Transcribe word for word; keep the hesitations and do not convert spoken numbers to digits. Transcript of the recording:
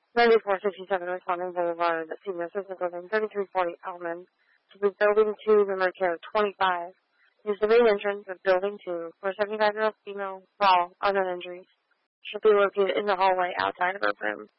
ninety-four sixty-seven West London Boulevard, Senior Assistant Building, thirty-three forty Elman, to be Building two, number care twenty-five. Is the main entrance of Building two for a seventy-five-year-old female, fall, unknown injuries. She'll be located in the hallway outside of her room.